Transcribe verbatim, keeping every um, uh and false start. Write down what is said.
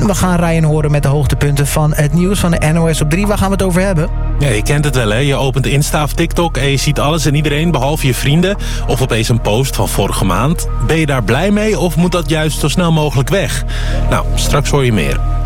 En we gaan Ryan horen met de hoogtepunten van het nieuws van de N O S op drie. Waar gaan we het over hebben? Ja, je kent het wel, hè? Je opent Insta of TikTok en je ziet alles en iedereen, behalve je vrienden. Of opeens een post van vorige maand. Ben je daar blij mee of moet dat juist zo snel mogelijk weg? Nou, straks hoor je meer.